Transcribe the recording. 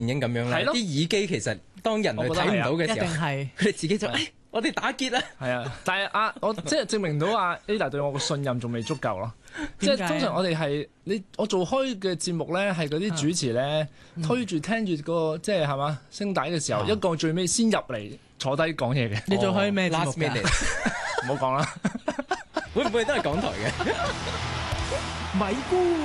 影咁樣咧，啲耳機其實當人類睇唔到嘅時候，佢哋自己就我哋打結啦。 係啊，但係我即係證明到Ada 對我個信任仲未足夠咯。即係通常我哋係我做開嘅節目咧，係嗰啲主持咧推住聽住個即係嘛聲帶嘅時候，一個最尾先入嚟坐低講嘢嘅。 你做開咩節目㗎？ 唔好講啦。 會唔會都係港台嘅？ 米姑。